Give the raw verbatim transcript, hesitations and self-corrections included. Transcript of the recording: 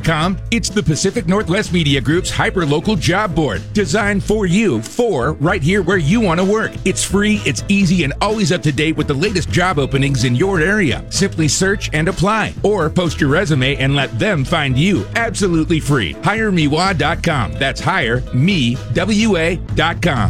dot com. It's the Pacific Northwest Media Group's hyperlocal job board, designed for you, for right here where you want to work. It's free, it's easy, and always up to date with the latest job openings in your area. Simply search and apply, or post your resume and let them find you absolutely free. hire me w a dot com. That's hire me w a dot com.